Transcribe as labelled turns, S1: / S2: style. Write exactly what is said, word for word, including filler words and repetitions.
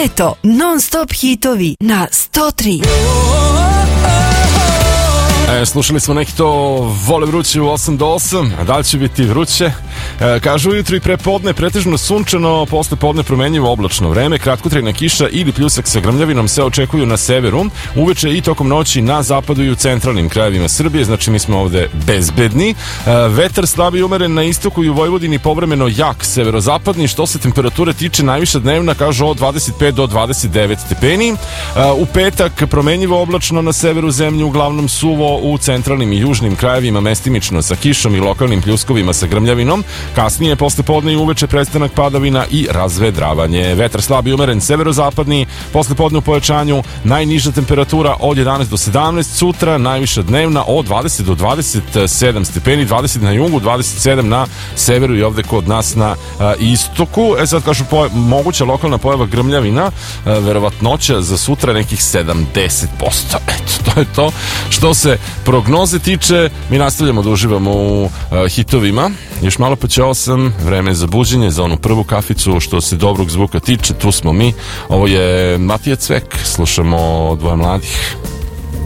S1: Leto, non stop hitovi na sto tri.
S2: E, slušali smo neki to vole vruće u osam do osam, a da li će biti vruće? E, kažu ujutro i prepodne pretežno sunčano, posle podne promenjivo oblačno vreme, kratkotrajna kiša ili pljusak sa grmljavinom se očekuju na severu, uveče i tokom noći na zapadu i u centralnim krajevima Srbije, znači mi smo ovde bezbedni. E, vetar slab i umeren na istoku i u Vojvodini, povremeno jak severozapadni, što se temperature tiče najviša dnevna, kažu od dvadeset pet do dvadeset devet stepeni. E, u petak promenjivo oblačno na severu zemlje, uglavnom suvo, u centralnim i južnim krajevima mestimično sa kišom i lokalnim pljuskovima sa grmljavinom. Kasnije posle podne i uveče prestanak padavina i razvedravanje. Vetar slab i umeren severozapadni, posle podne u pojačanju, najniža temperatura od jedanaest do sedamnaest, sutra najviša dnevna od dvadeset do dvadeset sedam stepeni, dvadeset na jugu, dvadeset sedam na severu i ovde kod nas na a, istoku. E sad kažu poja, moguća lokalna pojava grmljavina, a, verovatnoća za sutra nekih sedamdeset posto. Eto, to je to što se prognoze tiče. Mi nastavljamo da uživamo u uh, hitovima. Još malo pa će osam, vreme za buđenje, za onu prvu kaficu. Što se dobrog zvuka tiče, tu smo mi. Ovo je Matija Cvek, slušamo Dvoje mladih.